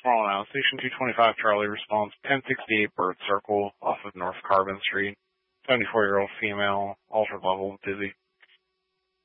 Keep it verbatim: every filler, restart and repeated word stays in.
Small now. Station two twenty-five Charlie responds ten sixty-eight Bird Circle off of North Carbon Street. seventy-four-year-old female, altered level, dizzy.